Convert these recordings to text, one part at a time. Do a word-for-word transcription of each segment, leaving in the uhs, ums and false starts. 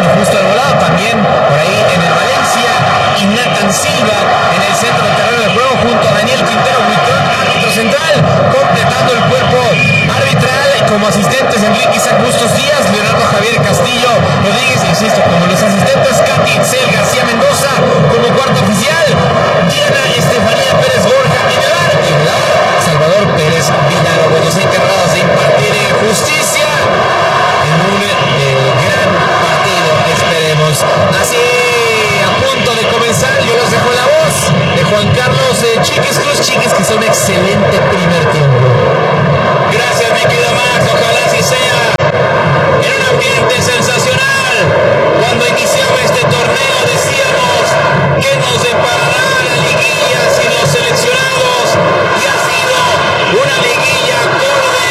Wilton, justo al volado, también por ahí en el Valencia, y Nathan Silva en el centro del terreno de juego, junto a Daniel Quintero Wilton, árbitro central, completando el cuerpo arbitral, como asistentes Enrique Isaac Bustos Díaz, Leonardo Javier Castillo Rodríguez, insisto, como los asistentes, Katy Itzel García Mendoza, como cuarto oficial, Diana Estefanía Pérez Borja en el bar, y en el bar, Salvador Pérez Villalobos, los encargados de impartir justicia en un eh, gran partido, esperemos. Así, a punto de comenzar, yo los dejo la voz de Juan Carlos eh, Chiquis Cruz Chiquis, que hizo un excelente primer tiempo. Gracias, mi querido Max, ojalá así sea. En un ambiente sensacional. Cuando iniciaba este torneo decíamos que nos deparará la liguilla sin los seleccionados, y ha sido una liguilla acorde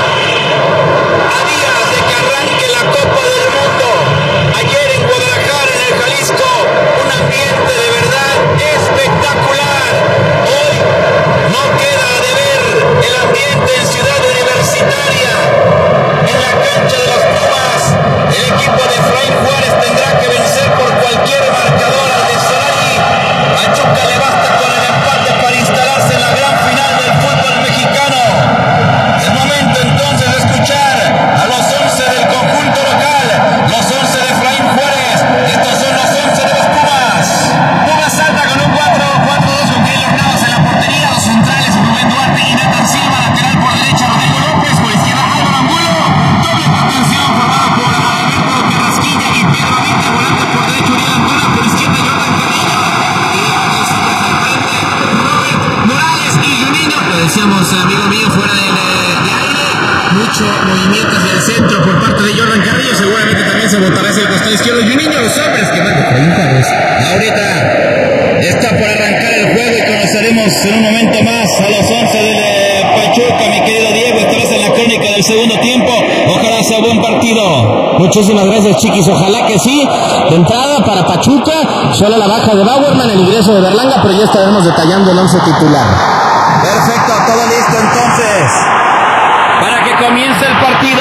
a días de que arranque la Copa del Mundo. Ayer en Guadalajara, en el Jalisco, un ambiente de verdad espectacular. Hoy no queda de ver el ambiente en Ciudad Universitaria. En la cancha de los Pumas, el equipo de Efraín Juárez tendrá que vencer por cualquier marcador al de Solari. Pachuca le basta con el empate para instalarse en la gran final del fútbol mexicano. Es momento entonces de escuchar a los once del conjunto local, los once de Efraín Juárez. Estos son los once de los Pumas. Pumas salta con un cuatro cuatro dos con Keylor Navas en la portería, los centrales Rubén Duarte y Nathan Silva, lateral por derecha Rodrigo López, por izquierda Álvaro Angulo, doble contención formado por Alberto Carrasquilla y Pedro Avite, volante por derecho Uriel Antuna, por izquierda Jordan Carrillo, y al frente Robert Morales y Juninho. Lo decíamos, amigo mío, fuera de, de aire, mucho movimiento hacia el centro por parte de Jordan Carrillo, seguramente también se botará hacia el costado izquierdo Juninho, los hombres que van de ahorita está por arrancar el juego y conoceremos en un momento más a los once del Pachuca. Mi querido Diego, estarás en la crónica del segundo tiempo. Ojalá sea buen partido. Muchísimas gracias, Chiquis. Ojalá que sí. De entrada para Pachuca, solo la baja de Bauerman, el ingreso de Berlanga, pero ya estaremos detallando el once titular. Perfecto, todo listo entonces para que comience el partido.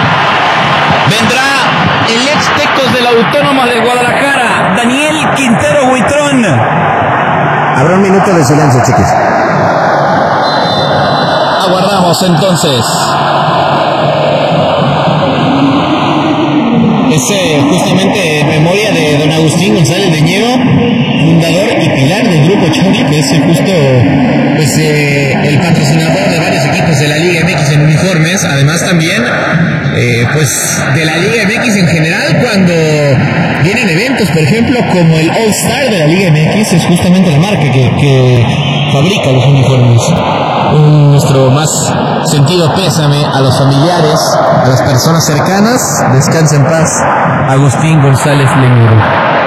Vendrá el ex Tecos de la Autónoma de Guadalajara, Daniel Quintero Huitrón. Habrá un minuto de silencio, Chiquis. Aguardamos entonces. Es eh, justamente en memoria de don Agustín González Leñero, fundador y pilar del Grupo Chori, que es justo pues, eh, el patrocinador de varios equipos de la Liga M X en uniformes. Además también eh, pues de la Liga M X en general, cuando vienen eventos, por ejemplo, como el All Star de la Liga M X, es justamente la marca que, que fabrica los uniformes. Un, nuestro más sentido pésame a los familiares, a las personas cercanas. Descansa en paz, Agustín González Leñero.